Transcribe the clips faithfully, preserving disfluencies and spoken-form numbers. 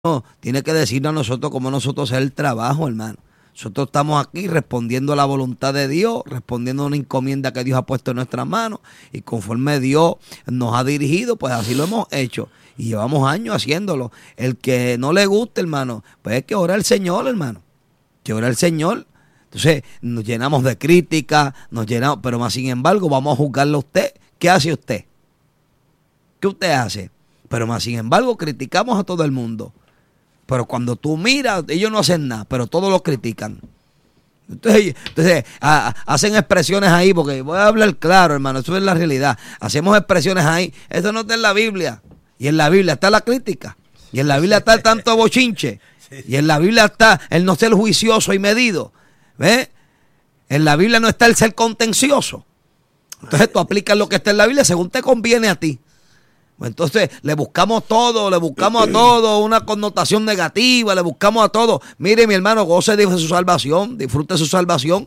No, tiene que decirnos a nosotros cómo nosotros hacer el trabajo, hermano. Nosotros estamos aquí respondiendo a la voluntad de Dios, respondiendo a una encomienda que Dios ha puesto en nuestras manos, y conforme Dios nos ha dirigido, pues así lo hemos hecho y llevamos años haciéndolo. El que no le guste, hermano, pues es que ora al Señor, hermano, que ora al Señor. Entonces nos llenamos de crítica, nos llenamos, pero más sin embargo vamos a juzgarlo a usted. ¿Qué hace usted? ¿Qué usted hace? Pero más sin embargo criticamos a todo el mundo. Pero cuando tú miras, ellos no hacen nada, pero todos los critican. Entonces, entonces a, hacen expresiones ahí, porque voy a hablar claro, hermano, eso es la realidad. Hacemos expresiones ahí, eso no está en la Biblia. Y en la Biblia está la crítica. Y en la Biblia está el tanto bochinche. Y en la Biblia está el no ser juicioso y medido. ¿Ves? En la Biblia no está el ser contencioso. Entonces tú aplicas lo que está en la Biblia según te conviene a ti. Entonces le buscamos todo, le buscamos a todo una connotación negativa, le buscamos a todo. Mire, mi hermano, goce de su salvación, disfrute su salvación.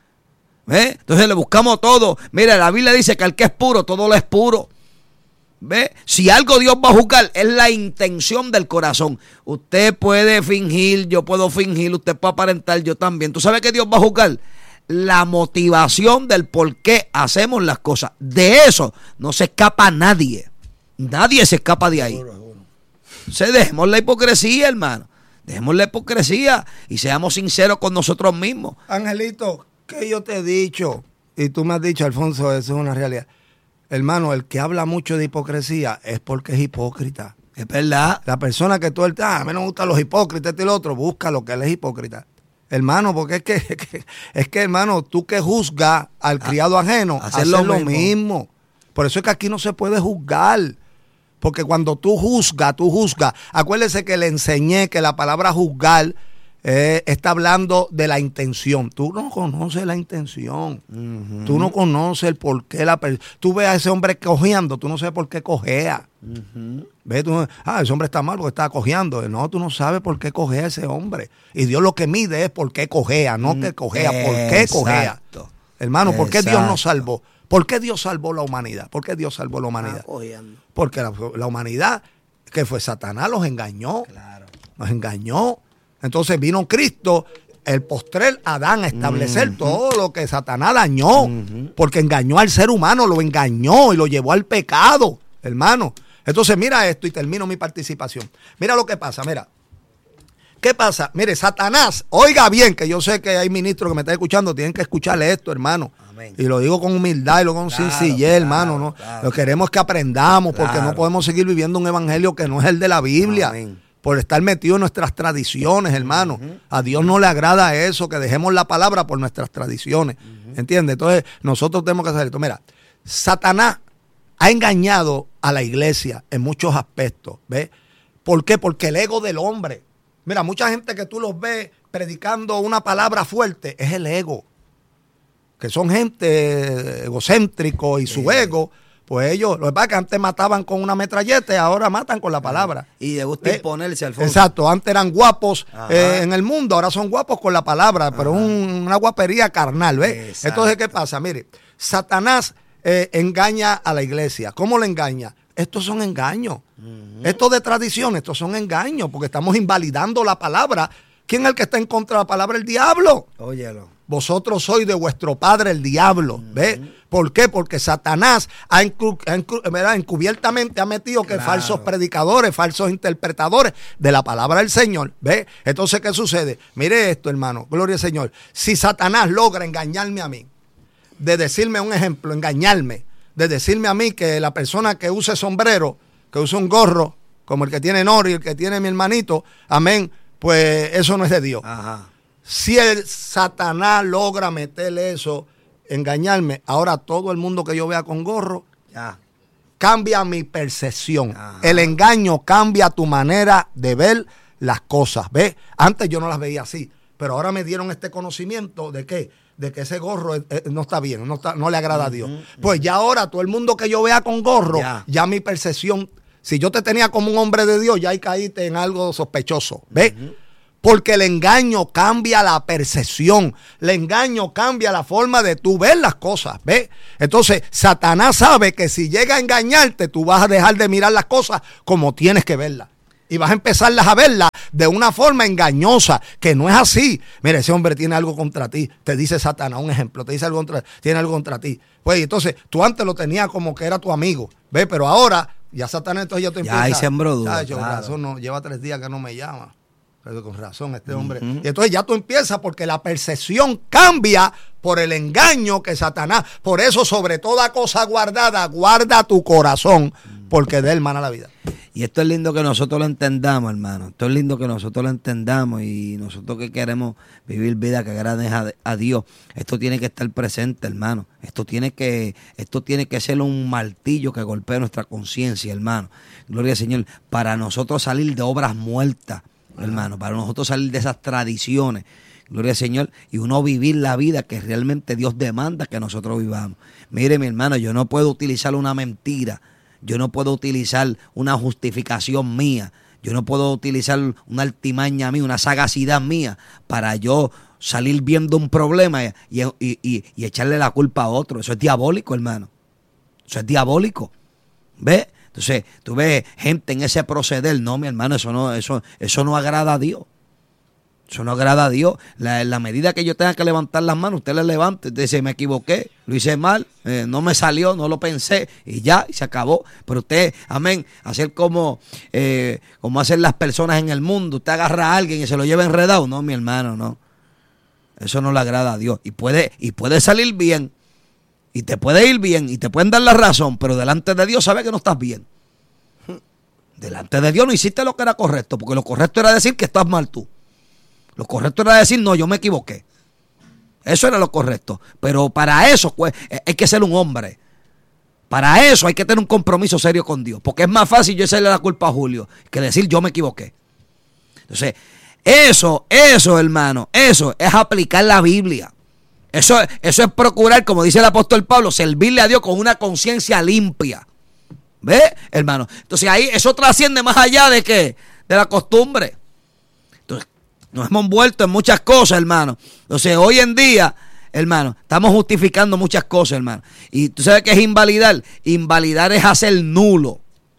¿Ve? Entonces le buscamos todo. Mire, la Biblia dice que al que es puro, todo lo es puro. ¿Ve? Si algo Dios va a juzgar, es la intención del corazón. Usted puede fingir, yo puedo fingir, usted puede aparentar, yo también. ¿Tú sabes que Dios va a juzgar? La motivación del por qué hacemos las cosas. De eso no se escapa nadie. Nadie se escapa de ahí. Se dejemos la hipocresía, hermano. Dejemos la hipocresía y seamos sinceros con nosotros mismos. Angelito, ¿qué yo te he dicho? Y tú me has dicho, Alfonso, eso es una realidad. Hermano, el que habla mucho de hipocresía es porque es hipócrita. Es verdad. La persona que tú, ah, a mí no me gustan los hipócritas, este y el otro, busca lo que él es hipócrita. Hermano, porque es que, es que, es que hermano, tú que juzgas al criado ajeno, haces lo, lo mismo. mismo. Por eso es que aquí no se puede juzgar. Porque cuando tú juzgas, tú juzgas. Acuérdese que le enseñé que la palabra juzgar eh, está hablando de la intención. Tú no conoces la intención. Uh-huh. Tú no conoces el por qué la persona. Tú ves a ese hombre cojeando, tú no sabes por qué cojea. Uh-huh. ¿Ves? Tú, ah, ese hombre está mal porque está cojeando. No, tú no sabes por qué cojea ese hombre. Y Dios lo que mide es por qué cojea, no que cojea, por qué cojea. Hermano, ¿por qué Exacto. Dios nos salvó? ¿Por qué Dios salvó la humanidad? ¿Por qué Dios salvó la humanidad? Ah, Porque la, la humanidad, que fue Satanás, los engañó. Claro. Nos engañó. Entonces vino Cristo, el postrer Adán, a establecer uh-huh. todo lo que Satanás dañó. Uh-huh. Porque engañó al ser humano, lo engañó y lo llevó al pecado, hermano. Entonces mira esto y termino mi participación. Mira lo que pasa, mira. ¿Qué pasa? Mire, Satanás, oiga bien, que yo sé que hay ministros que me están escuchando, tienen que escucharle esto, hermano. Amén. Y lo digo con humildad y lo digo con claro, sencillez, claro, hermano. ¿no? Claro. Lo queremos que aprendamos, claro. porque no podemos seguir viviendo un evangelio que no es el de la Biblia. Amén. Por estar metido en nuestras tradiciones, hermano. Uh-huh. A Dios no le agrada eso, que dejemos la palabra por nuestras tradiciones. Uh-huh. ¿Entiendes? Entonces, nosotros tenemos que hacer esto. Mira, Satanás ha engañado a la iglesia en muchos aspectos. ¿Ves? ¿Por qué? Porque el ego del hombre. Mira, mucha gente que tú los ves predicando una palabra fuerte es el ego. Que son gente egocéntrico y su sí. ego, pues ellos, lo que pasa es que antes mataban con una metralleta y ahora matan con la palabra. Y le gusta eh, imponerse al fondo. Exacto, antes eran guapos eh, en el mundo, ahora son guapos con la palabra, Ajá. pero un, una guapería carnal, ¿ves? Exacto. Entonces, ¿qué pasa? Mire, Satanás eh, engaña a la iglesia. ¿Cómo le engaña? Estos son engaños. Uh-huh. Esto de tradición, estos son engaños, porque estamos invalidando la palabra. ¿Quién es el que está en contra de la palabra? El diablo. Óyelo. Vosotros sois de vuestro padre el diablo. Uh-huh. ¿Ves? ¿Por qué? Porque Satanás ha, encru- ha encru- ¿verdad? encubiertamente ha metido que claro. falsos predicadores, falsos interpretadores de la palabra del Señor. ¿Ves? Entonces, ¿qué sucede? Mire esto, hermano. Gloria al Señor. Si Satanás logra engañarme a mí, de decirme un ejemplo, engañarme, de decirme a mí que la persona que use sombrero, que use un gorro, como el que tiene Nori, el que tiene mi hermanito, amén, pues eso no es de Dios. Ajá. Si el Satanás logra meterle eso, engañarme, ahora todo el mundo que yo vea con gorro, ya. cambia mi percepción. Ajá. El engaño cambia tu manera de ver las cosas, ¿ves? Antes yo no las veía así, pero ahora me dieron este conocimiento de que de que ese gorro eh, eh, no está bien, no, está, no le agrada uh-huh, a Dios. Uh-huh. Pues ya ahora todo el mundo que yo vea con gorro, ya, ya mi percepción, si yo te tenía como un hombre de Dios, ya ahí caíste en algo sospechoso, ¿ves? Uh-huh. Porque el engaño cambia la percepción, el engaño cambia la forma de tú ver las cosas, ¿ves? Entonces, Satanás sabe que si llega a engañarte, tú vas a dejar de mirar las cosas como tienes que verlas. y vas a empezarlas a verlas de una forma engañosa, que no es así. Mira, ese hombre tiene algo contra ti, te dice Satanás, un ejemplo, te dice algo contra, tiene algo contra ti. Pues entonces, tú antes lo tenías como que era tu amigo, ¿ves? Pero ahora, ya Satanás, entonces ya te empieza. Ya ahí sembró duda, claro. razón, no, lleva tres días que no me llama. Pero con razón, este hombre. Uh-huh. Y entonces ya tú empiezas porque la percepción cambia por el engaño que Satanás. Por eso, sobre toda cosa guardada, guarda tu corazón, porque de él mana la vida. Y esto es lindo que nosotros lo entendamos, hermano. Esto es lindo que nosotros lo entendamos, y nosotros que queremos vivir vida que agrade a, a Dios, esto tiene que estar presente, hermano. Esto tiene que, esto tiene que ser un martillo que golpee nuestra conciencia, hermano. Gloria al Señor. Para nosotros salir de obras muertas, hermano, para nosotros salir de esas tradiciones, gloria al Señor, y uno vivir la vida que realmente Dios demanda que nosotros vivamos. Mire, mi hermano, yo no puedo utilizar una mentira, yo no puedo utilizar una justificación mía, yo no puedo utilizar una altimaña mía, una sagacidad mía para yo salir viendo un problema y, y, y, y echarle la culpa a otro. Eso es diabólico, hermano. Eso es diabólico. ¿Ves? Entonces, tú ves gente en ese proceder. No, mi hermano, eso no, eso, eso no agrada a Dios. Eso no agrada a Dios. La, en la medida que yo tenga que levantar las manos, usted le levante. Usted dice, me equivoqué, lo hice mal, eh, no me salió, no lo pensé, y ya, y se acabó. Pero usted, amén, hacer como, eh, como hacen las personas en el mundo. Usted agarra a alguien y se lo lleva enredado. No, mi hermano, no. Eso no le agrada a Dios. Y puede, y puede salir bien. Y te puede ir bien, y te pueden dar la razón, pero delante de Dios sabe que no estás bien. Delante de Dios no hiciste lo que era correcto, porque lo correcto era decir que estás mal tú. Lo correcto era decir, no, yo me equivoqué. Eso era lo correcto. Pero para eso pues, hay que ser un hombre. Para eso hay que tener un compromiso serio con Dios, porque es más fácil yo echarle la culpa a Julio que decir yo me equivoqué. Entonces, eso, eso, hermano, eso es aplicar la Biblia. Eso, eso es procurar, como dice el apóstol Pablo, servirle a Dios con una conciencia limpia. ¿Ves, hermano? Entonces ahí eso trasciende más allá de que de la costumbre. Entonces, nos hemos envuelto en muchas cosas, hermano. Entonces, hoy en día, hermano, estamos justificando muchas cosas, hermano. Y tú sabes qué es invalidar. Invalidar es hacer nulo.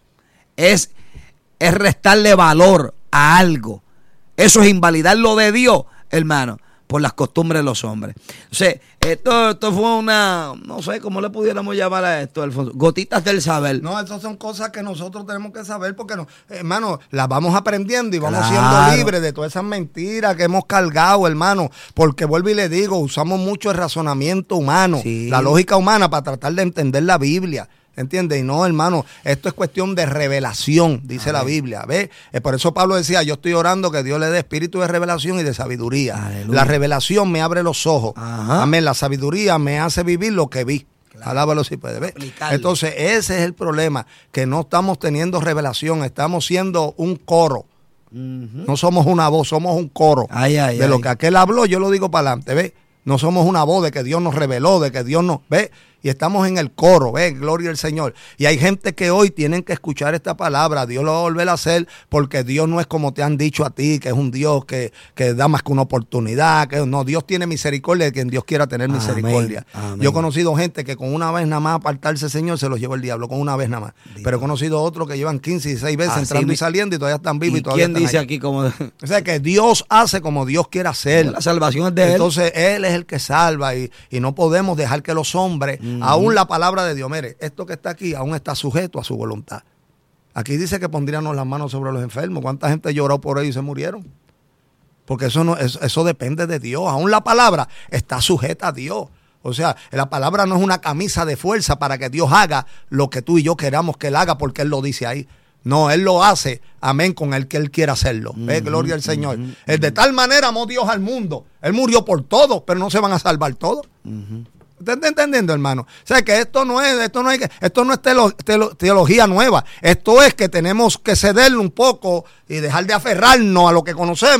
Es, es restarle valor a algo. Eso es invalidar lo de Dios, hermano, por las costumbres de los hombres. Entonces, esto, esto fue una, no sé cómo le pudiéramos llamar a esto, Alfonso, gotitas del saber. No, estas son cosas que nosotros tenemos que saber porque, no, hermano, las vamos aprendiendo y vamos Claro. siendo libres de todas esas mentiras que hemos cargado, hermano. Porque vuelvo y le digo, usamos mucho el razonamiento humano, Sí. la lógica humana para tratar de entender la Biblia. ¿Entiendes? Y no, hermano, esto es cuestión de revelación, dice Amén. La Biblia. ¿Ves? Eh, por eso Pablo decía, yo estoy orando que Dios le dé espíritu de revelación y de sabiduría. Aleluya. La revelación me abre los ojos. Ajá. Amén. La sabiduría me hace vivir lo que vi. Claro. Alábalo si puede ver. Entonces, ese es el problema, que no estamos teniendo revelación, estamos siendo un coro. Uh-huh. No somos una voz, somos un coro. Ay, ay, de ay. lo que aquel habló, yo lo digo para adelante, ¿ves? No somos una voz de que Dios nos reveló, de que Dios nos ve. Y estamos en el coro, ¿ves? Gloria al Señor. Y hay gente que hoy tienen que escuchar esta palabra. Dios lo va a volver a hacer porque Dios no es como te han dicho a ti, que es un Dios que, que da más que una oportunidad. Que no, Dios tiene misericordia de quien Dios quiera tener Amén. Misericordia. Amén. Yo he conocido gente que con una vez nada más apartarse, Señor, se los llevó el diablo, con una vez nada más. Dios. Pero he conocido otros que llevan quince y seis veces Así entrando mi... y saliendo y todavía están vivos. ¿Y, y todavía quién están dice ahí. Aquí como... O sea, que Dios hace como Dios quiere hacer. La salvación es de Él. Entonces, Él es el que salva y, y no podemos dejar que los hombres, mm. aún la palabra de Dios, mire, esto que está aquí aún está sujeto a su voluntad. Aquí dice que pondríamos las manos sobre los enfermos. ¿Cuánta gente lloró por ellos y se murieron? Porque eso no, eso, eso depende de Dios. Aún la palabra está sujeta a Dios. O sea, la palabra no es una camisa de fuerza para que Dios haga lo que tú y yo queramos que Él haga porque Él lo dice ahí. No, Él lo hace, amén, con el que Él quiera hacerlo. Uh-huh, ¿Eh? Gloria al Señor. Uh-huh, uh-huh. De tal manera amó Dios al mundo. Él murió por todos, pero no se van a salvar todos. Uh-huh. ¿Usted está entendiendo, hermano? O sea, que esto no es, esto no es, esto no es teolo, teolo, teología nueva. Esto es que tenemos que cederle un poco y dejar de aferrarnos a lo que conocemos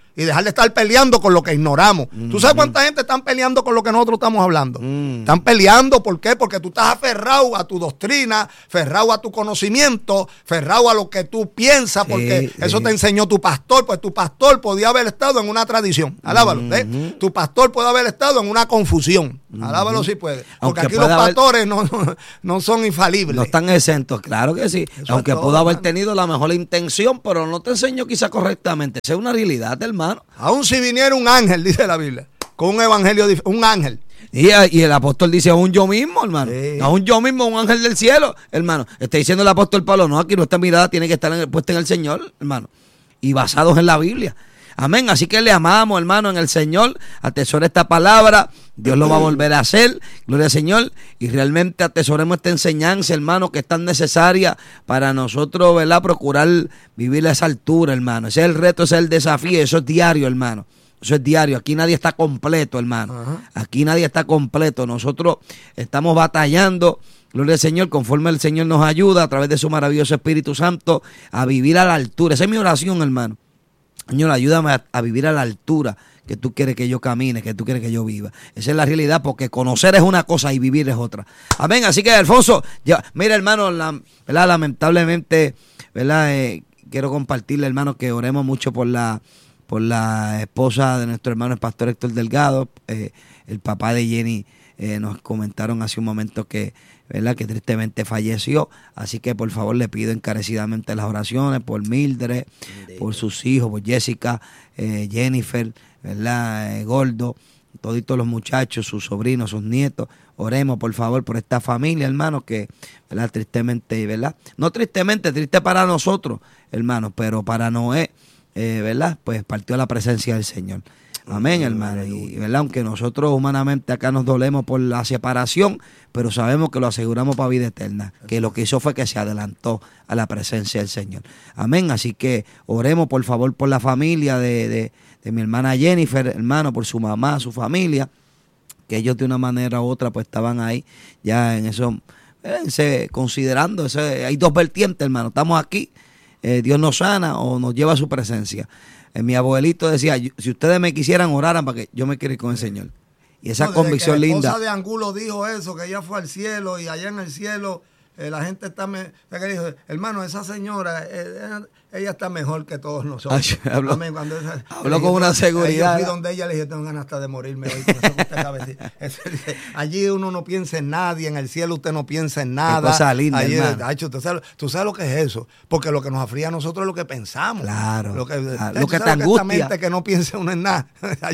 y dejar de estar peleando con lo que ignoramos. Mm. ¿Tú sabes cuánta gente están peleando con lo que nosotros estamos hablando? Mm. Están peleando, ¿por qué? Porque tú estás aferrado a tu doctrina, aferrado a tu conocimiento, aferrado a lo que tú piensas, Sí, porque sí. eso te enseñó tu pastor. Pues tu pastor podía haber estado en una tradición. Alábalo. Mm. ¿eh? Tu pastor puede haber estado en una confusión. Mm. Alábalo si puede. Porque Aunque aquí los pueda haber- pastores no, no, no son infalibles. No están exentos, claro que sí. Eso Aunque es todo, pudo haber hermano. tenido la mejor intención, pero no te enseñó quizá correctamente. Esa es una realidad, hermano. Aún si viniera un ángel, dice la Biblia, con un evangelio, dif- un ángel. Y, y el apóstol dice, aún yo mismo, hermano. Sí. Aún yo mismo, un ángel del cielo, hermano. Está diciendo el apóstol Pablo, no, aquí nuestra mirada tiene que estar en el- puesta en el Señor, hermano. Y basados en la Biblia. Amén. Así que le amamos, hermano, en el Señor. Atesora esta palabra. Dios lo va a volver a hacer. Gloria al Señor. Y realmente atesoremos esta enseñanza, hermano, que es tan necesaria para nosotros, ¿verdad? Procurar vivir a esa altura, hermano. Ese es el reto, ese es el desafío. Eso es diario, hermano. Eso es diario. Aquí nadie está completo, hermano. Ajá. Aquí nadie está completo. Nosotros estamos batallando, gloria al Señor, conforme el Señor nos ayuda a través de su maravilloso Espíritu Santo a vivir a la altura. Esa es mi oración, hermano. Señor, ayúdame a, a vivir a la altura que tú quieres que yo camine, que tú quieres que yo viva. Esa es la realidad, porque conocer es una cosa y vivir es otra. Amén. Así que, Alfonso, ya, mira, hermano, la, ¿verdad? Lamentablemente, ¿verdad? Eh, quiero compartirle, hermano, que oremos mucho por la por la esposa de nuestro hermano el pastor Héctor Delgado. Eh, el papá de Jenny eh, nos comentaron hace un momento que, ¿verdad?, que tristemente falleció. Así que por favor le pido encarecidamente las oraciones por Mildred, por sus hijos, por Jessica, eh, Jennifer, ¿verdad?, eh, Gordo, toditos los muchachos, sus sobrinos, sus nietos. Oremos por favor por esta familia, hermano, que, ¿verdad?, tristemente, ¿verdad? No tristemente, triste para nosotros, hermano, pero para Noé, eh, ¿verdad?, pues partió a la presencia del Señor. Amén, hermano. Y, ¿verdad?, aunque nosotros humanamente acá nos dolemos por la separación, pero sabemos que lo aseguramos para vida eterna, que lo que hizo fue que se adelantó a la presencia del Señor. Amén. Así que oremos por favor por la familia de, de, de mi hermana Jennifer, hermano, por su mamá, su familia, que ellos de una manera u otra pues estaban ahí ya en eso, en ese, considerando, ese, hay dos vertientes, hermano. Estamos aquí, eh, Dios nos sana o nos lleva a su presencia. Eh, mi abuelito decía, si ustedes me quisieran, oraran para que yo me quiera ir con el Señor. Y esa No, desde convicción que la linda. esposa de Angulo dijo eso, que ella fue al cielo y allá en el cielo eh, la gente está... Me, que dijo, hermano, esa señora, eh, ella, ella está mejor que todos nosotros. Ay, habló, Amén, cuando esa, habló dije, con una yo seguridad. fui donde ella le dije, tengo ganas hasta de morirme hoy. Con eso que usted acaba de decir. Eso, dice, allí uno no piensa en nadie, en el cielo usted no piensa en nada. Qué cosa linda, allí, hermano. ay, tú, sabes, tú sabes lo que es eso, porque lo que nos afría a nosotros es lo que pensamos. Claro. Lo que, Ah, ay, lo tú que sabes te esta angustia. mente que no piense uno en nada.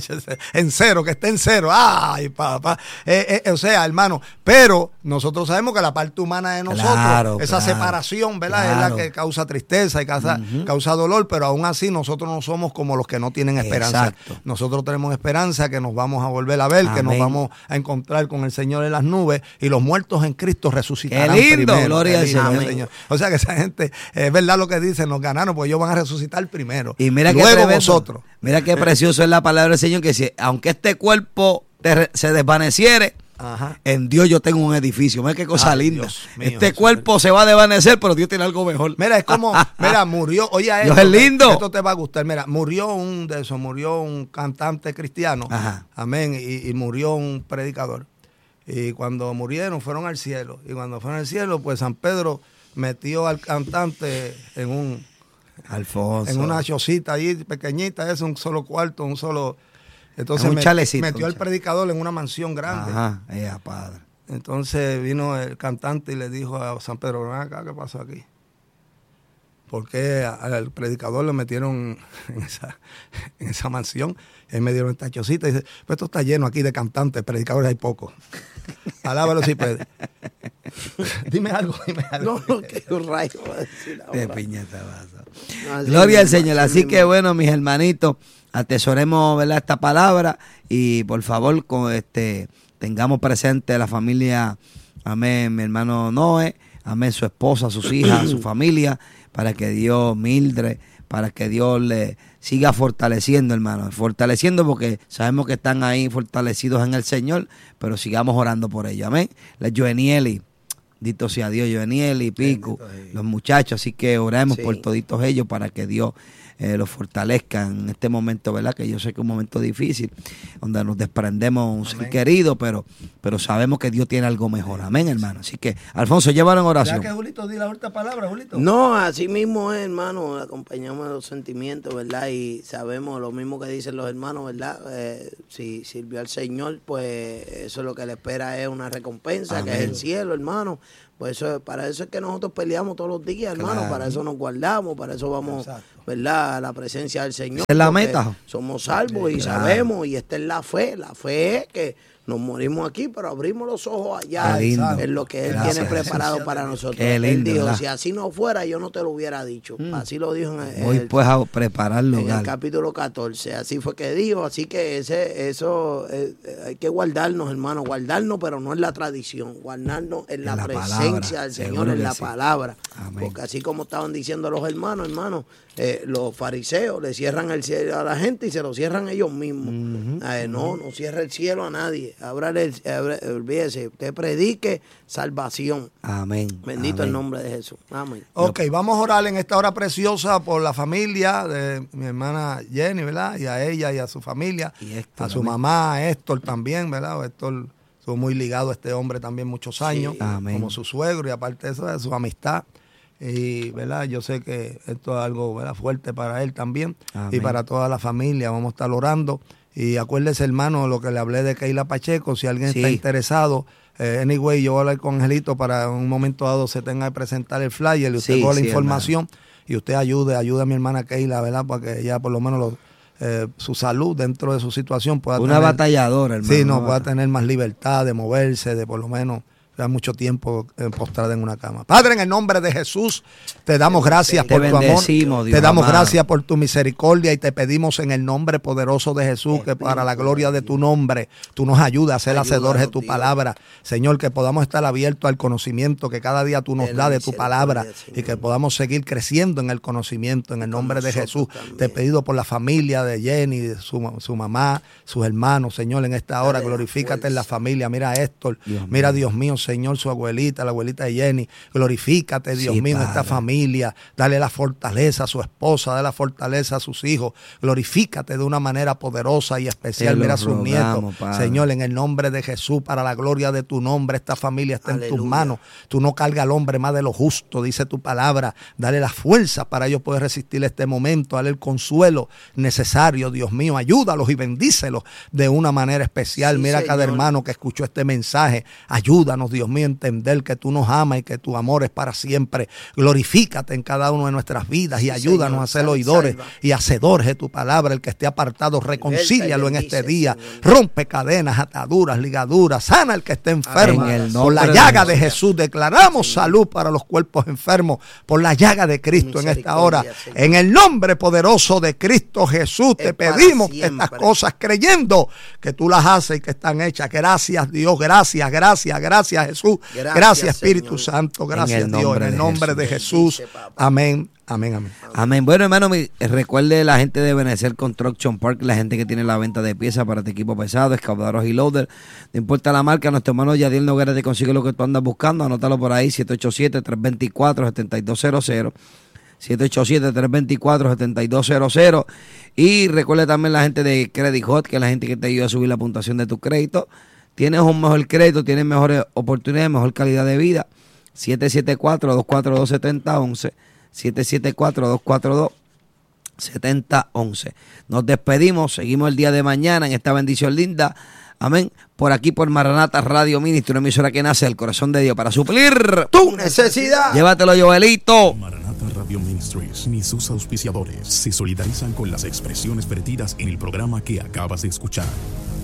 En cero, que esté en cero. Ay, papá. Eh, eh, o sea, hermano, pero nosotros sabemos que la parte humana de nosotros, Claro, esa claro, separación, ¿verdad? claro. Es la que causa tristeza y causa, Ujú. causa dolor, pero aún así nosotros no somos como los que no tienen esperanza. Exacto. Nosotros tenemos esperanza que nos vamos a volver a ver, que nos Amén. vamos a encontrar con el Señor en las nubes y los muertos en Cristo resucitarán Qué lindo, primero. gloria Qué al lindo, Señor. O sea que esa gente, es verdad lo que dicen, nos ganaron, porque ellos van a resucitar primero. Y mira qué Luego tremendo, vosotros. Mira qué precioso es la palabra del Señor, que si, aunque este cuerpo te re- se desvaneciere, Ajá. en Dios yo tengo un edificio. Mira qué cosa Ay, linda. Dios mío, este Jesús. cuerpo se va a desvanecer, pero Dios tiene algo mejor. Mira, es como, mira, murió, oye, esto, Dios es lindo. esto te va a gustar. Mira, murió un de esos, murió un cantante cristiano, Ajá. amén, y, y murió un predicador. Y cuando murieron, fueron al cielo. Y cuando fueron al cielo, pues San Pedro metió al cantante en un Alfonso. en una chocita ahí pequeñita, es un solo cuarto, un solo. Entonces En un met- chalecito, metió un al chale- predicador en una mansión grande. Ajá, ella, padre. Entonces vino el cantante y le dijo a San Pedro, ven acá, ¿qué pasó aquí? ¿Por qué al predicador le metieron en esa, en esa mansión? Y me dieron esta chocita y dice, pues esto está lleno aquí de cantantes, predicadores hay pocos. Alábalo si puede. Dime algo, dime algo. No, no, que un rayo va a decir De ahora. piñata vaso. Así Gloria al mismo, Señor. así Así que mismo. bueno, mis hermanitos, atesoremos, ¿verdad?, esta palabra y por favor con este tengamos presente la familia, amén, mi hermano Noé, amén, su esposa, sus hijas, su familia, para que Dios, Mildred, para que Dios le siga fortaleciendo, hermano, fortaleciendo porque sabemos que están ahí fortalecidos en el Señor, pero sigamos orando por ellos, amén. La Joenieli, dito sea Dios, Joenieli, Pico, Bendito sea Dios. los muchachos, así que oremos Sí. por toditos ellos para que Dios eh, los fortalezca en este momento, ¿verdad? Que yo sé que es un momento difícil, donde nos desprendemos de un ser querido, pero, pero sabemos que Dios tiene algo mejor. Amén, hermano. Así que, Alfonso, llévalo en oración. ¿Ya que Julito di la última palabra, Julito? No, así mismo es, hermano, acompañamos los sentimientos, ¿verdad? Y sabemos lo mismo que dicen los hermanos, ¿verdad? Eh, si sirvió al Señor, pues eso es lo que le espera, es una recompensa, Amén. Que es el cielo, hermano. Pues eso, para eso es que nosotros peleamos todos los días, hermano, claro. Para eso nos guardamos, para eso vamos, exacto. ¿Verdad? A la presencia del Señor. ¿Es la meta? Somos salvos y claro. Sabemos, y esta es la fe, la fe es que nos morimos aquí, pero abrimos los ojos allá en lo que Él Gracias. Tiene preparado para nosotros. Qué lindo, Él dijo, ¿verdad? Si así no fuera, yo no te lo hubiera dicho. Mm. Así lo dijo en, el, Voy pues a preparar el en el capítulo catorce. Así fue que dijo. Así que ese eso eh, hay que guardarnos, hermano, guardarnos, pero no en la tradición, guardarnos en, en la, la presencia palabra, del Señor, en la sí. palabra. Amén. Porque así como estaban diciendo los hermanos, hermanos, eh, los fariseos le cierran el cielo a la gente y se lo cierran ellos mismos. Uh-huh. eh, no, no cierra el cielo a nadie. Ábrale, olvídese, usted predique salvación. Amén. Bendito Amén. el nombre de Jesús. Amén. Ok, vamos a orar en esta hora preciosa por la familia de mi hermana Jenny, ¿verdad? Y a ella y a su familia. Y Héctor, a su amén. mamá, a Héctor también, ¿verdad? Héctor estuvo muy ligado a este hombre también muchos años, sí. Amén. Como su suegro, y aparte de eso, de su amistad. Y, ¿verdad? Yo sé que esto es algo, ¿verdad? Fuerte para él también. Amén. Y para toda la familia. Vamos a estar orando. Y acuérdese, hermano, lo que le hablé de Keila Pacheco. Si alguien sí. está interesado, eh, anyway, yo voy a hablar con Angelito para en un momento dado se tenga que presentar el flyer y usted sí, coge la sí, información hermano. Y usted ayude, ayude a mi hermana Keila, ¿verdad? Para que ella por lo menos lo, eh, su salud dentro de su situación pueda Una tener, batalladora, hermano. Sí, no, pueda tener más libertad de moverse, de por lo menos da mucho tiempo postrada en una cama. Padre, en el nombre de Jesús, te damos gracias te por tu amor. Dios te damos amado. gracias por tu misericordia y te pedimos en el nombre poderoso de Jesús que para la gloria de tu nombre, tú nos ayudas a ser hacedores de tu Dios. Palabra. Señor, que podamos estar abiertos al conocimiento que cada día tú nos das de tu palabra y que podamos seguir creciendo en el conocimiento en el nombre de Jesús. También. Te he pedido por la familia de Jenny, de su, su mamá, sus hermanos, Señor, en esta hora, Dale glorifícate en la familia. Mira a Héctor, Dios mira, mío. Dios mío, Señor, su abuelita, la abuelita de Jenny, glorifícate, Dios sí, mío, en esta familia, dale la fortaleza a su esposa, dale la fortaleza a sus hijos, glorifícate de una manera poderosa y especial, mira a sus nietos, Padre. Señor, en el nombre de Jesús, para la gloria de tu nombre, esta familia está Aleluya. En tus manos, tú no cargas al hombre más de lo justo, dice tu palabra, dale la fuerza para ellos poder resistir este momento, dale el consuelo necesario, Dios mío, ayúdalos y bendícelos de una manera especial, sí, mira a cada hermano que escuchó este mensaje, ayúdanos, Dios mío, entender que tú nos amas y que tu amor es para siempre. Glorifícate en cada uno de nuestras vidas y sí, ayúdanos Señor, a ser oidores salva. Y hacedores de tu palabra. El que esté apartado, reconcílialo en este día. Señor. Rompe cadenas, ataduras, ligaduras. Sana al que esté enfermo. Por la llaga de, de Jesús declaramos sí. salud para los cuerpos enfermos. Por la llaga de Cristo en esta hora. Señor. En el nombre poderoso de Cristo Jesús es te pedimos estas cosas creyendo que tú las haces y que están hechas. Gracias Dios, gracias, gracias, gracias Jesús. Gracias, gracias Espíritu Señor. Santo, gracias en Dios, en el nombre de Jesús. De Jesús. Amén, amén, amén. Amén. Bueno, hermano, recuerde la gente de Benecer Construction Park, la gente que tiene la venta de piezas para tu equipo pesado, excavadores y loader. No importa la marca, nuestro hermano Yadiel Noguera te consigue lo que tú andas buscando. Anótalo por ahí, siete ocho siete, tres dos cuatro, siete dos cero cero. siete ocho siete, tres dos cuatro, siete dos cero cero. Y recuerde también la gente de Credit Hot, que es la gente que te ayuda a subir la puntuación de tu crédito. Tienes un mejor crédito, tienes mejores oportunidades, mejor calidad de vida. siete siete cuatro, dos cuatro dos, siete cero uno uno. siete siete cuatro, dos cuatro dos, siete cero uno uno. Nos despedimos, seguimos el día de mañana en esta bendición linda. Amén. Por aquí por Maranata Radio Ministro, una emisora que nace del corazón de Dios para suplir tu necesidad. Llévatelo, Joelito. Maranata Radio Ministries ni sus auspiciadores se solidarizan con las expresiones vertidas en el programa que acabas de escuchar.